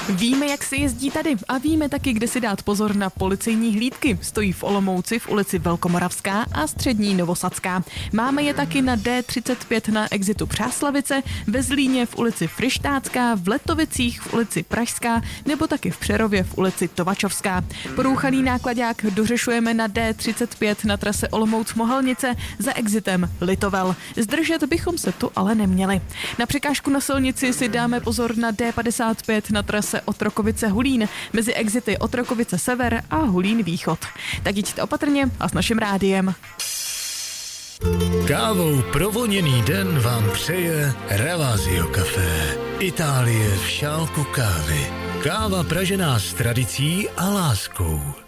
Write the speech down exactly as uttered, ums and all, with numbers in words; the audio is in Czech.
Víme, jak se jezdí tady a víme taky, kde si dát pozor na policejní hlídky. Stojí v Olomouci v ulici Velkomoravská a Střední Novosadská. Máme je taky na D třicet pět na exitu Přáslavice, ve Zlíně v ulici Fryštácká, v Letovicích v ulici Pražská nebo taky v Přerově v ulici Tovačovská. Porouchaný náklaďák dořešujeme na D třicet pět na trase Olomouc-Mohelnice za exitem Litovel. Zdržet bychom se tu ale neměli. Na překážku na silnici si dáme pozor na D padesát pět na trase Otrokovice-Hulín mezi exity Otrokovice Sever a Hulín Východ. Tak jděte opatrně a s naším rádiem. Kávou provoněný den vám přeje Ravazio Café. Itálie v šálku kávy. Káva pražená s tradicí a láskou.